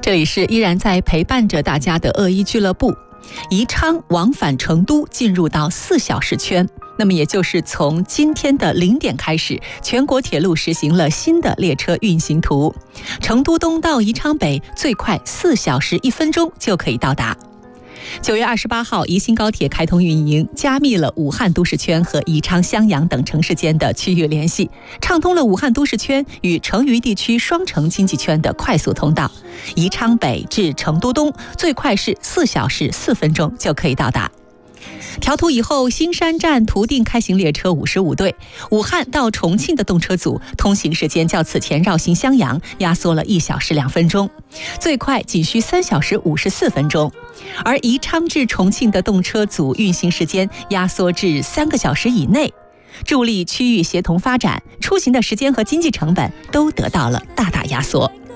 这里是依然在陪伴着大家的鄂一俱乐部。宜昌往返成都进入到4小时圈，那么也就是从今天的0点开始，全国铁路实行了新的列车运行图。成都东到宜昌北最快4小时1分钟就可以到达。9月28号，宜兴高铁开通运营，加密了武汉都市圈和宜昌、襄阳等城市间的区域联系，畅通了武汉都市圈与成渝地区双城经济圈的快速通道。宜昌北至成都东最快是4小时4分钟就可以到达。调图以后，新山站图定开行列车55对，武汉到重庆的动车组通行时间较此前绕行襄阳压缩了1小时2分钟，最快仅需3小时54分钟。而宜昌至重庆的动车组运行时间压缩至3个小时以内，助力区域协同发展，出行的时间和经济成本都得到了大大压缩。